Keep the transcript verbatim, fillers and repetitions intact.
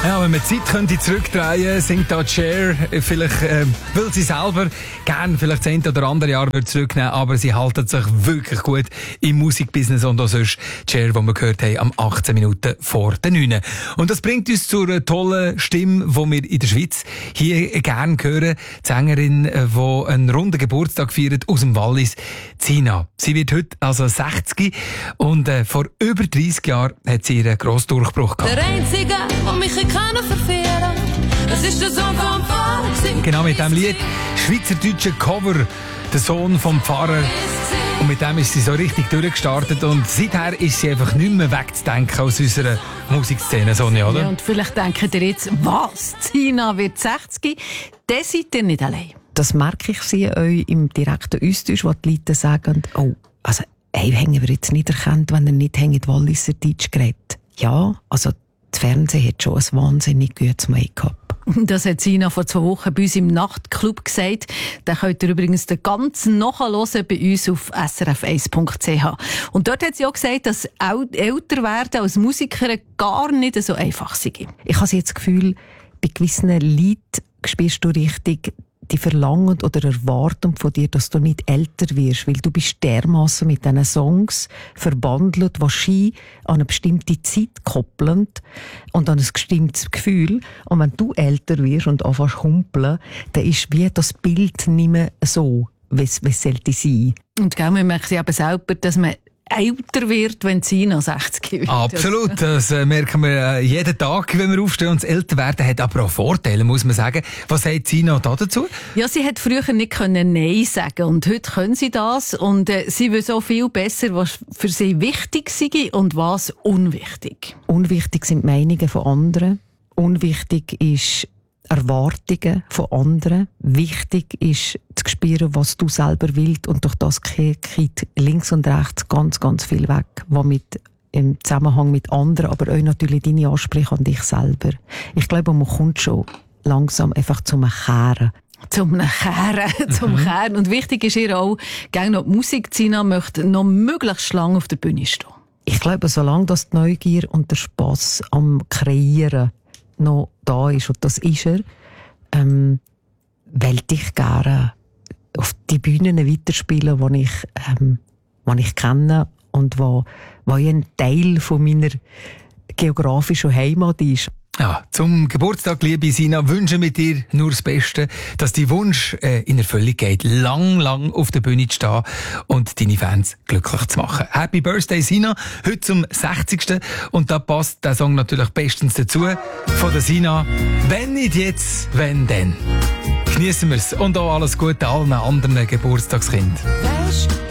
Ja, wenn man die Zeit könnte zurückdrehen, singt da Cher, vielleicht äh, will sie selber gerne vielleicht das eine oder andere Jahr zurücknehmen, aber sie halten sich wirklich gut im Musikbusiness und auch sonst Cher, die wir gehört haben, am achtzehn Minuten vor der neun. Und das bringt uns zu einer tollen Stimme, die wir in der Schweiz hier gerne hören. Die Sängerin, die einen runden Geburtstag feiert aus dem Wallis, Zina. Sie wird heute also sechzig und äh, vor über dreissig Jahren hat sie ihren grossen Durchbruch gehabt. Der Einzige, der mich kann verfehlen, das ist der Sohn vom Pfarrer. Genau, mit diesem Lied, schweizerdeutsche Cover, der Sohn vom Pfarrer. Und mit dem ist sie so richtig durchgestartet und seither ist sie einfach nicht mehr wegzudenken aus unserer Musikszene, Sonja, oder? Ja, und vielleicht denkt ihr jetzt, was? Zina wird sechzig? Dann seid ihr nicht allein. Das merke ich sie euch im direkten Austausch, wo die Leute sagen, oh, also, ey, hängen wir jetzt nicht erkannt, wenn er nicht hängt Walliser Deutsch geredet. Ja, also, das Fernsehen hat schon ein wahnsinnig gutes Make-up. Das hat Zina vor zwei Wochen bei uns im Nachtclub gesagt. Den könnt ihr übrigens den ganzen nachhören bei uns auf s r f eins punkt c h. Und dort hat sie auch gesagt, dass älter werden als Musikerin gar nicht so einfach sei. Ich habe jetzt das Gefühl, bei gewissen Liedern spürst du richtig die Verlangen oder Erwartung von dir, dass du nicht älter wirst, weil du bist dermassen mit diesen Songs verbandelt, die Ski an eine bestimmte Zeit koppeln und an ein bestimmtes Gefühl. Und wenn du älter wirst und anfängst zu humpeln, dann ist wie das Bild nicht mehr so, wie es sollte sein. Und gell, man merkt ja eben selber, dass man älter wird, wenn Zina sechzig wird. Absolut, das äh, merken wir äh, jeden Tag, wenn wir aufstehen. Und das Älterwerden hat aber auch Vorteile, muss man sagen. Was sagt Zina da dazu? Ja, sie hat früher nicht können Nein sagen und heute können sie das. Und äh, sie will so viel besser, was für sie wichtig sei und was unwichtig. Unwichtig sind Meinungen von anderen. Unwichtig ist Erwartungen von anderen. Wichtig ist zu spüren, was du selber willst, und durch das geht links und rechts ganz, ganz viel weg, was mit im Zusammenhang mit anderen, aber auch natürlich deine Ansprüche an dich selber. Ich glaube, man kommt schon langsam einfach zum Kehren. Zum Kehren, zum mhm. Kehren. Und wichtig ist ihr auch, gegen noch die Musik, Zina möchte noch möglichst lange auf der Bühne stehen. Ich glaube, solange das die Neugier und der Spass am Kreieren noch da ist, und das ist er, ähm, wollte ich gerne auf die Bühnen weiterspielen, die ich, ähm, die ich kenne und wo, wo ein Teil von meiner geografischen Heimat ist. Ja, zum Geburtstag, liebe Sina, wünsche mir dir nur das Beste, dass dein Wunsch äh, in Erfüllung geht, lang, lang auf der Bühne zu stehen und deine Fans glücklich zu machen. Happy Birthday, Sina, heute zum sechzigsten Und da passt der Song natürlich bestens dazu, von der Sina. Wenn nicht jetzt, wenn denn. Genießen wir's und auch alles Gute allen anderen Geburtstagskindern.